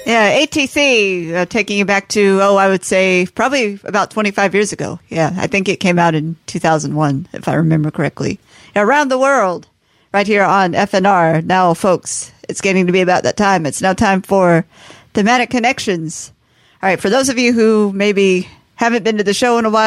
Yeah, ATC, taking you back to, I would say probably about 25 years ago. Yeah, I think it came out in 2001, if I remember correctly. Around the World, right here on FNR. Now, folks, it's getting to be about that time. It's now time for Thematic Connections. All right, for those of you who maybe haven't been to the show in a while,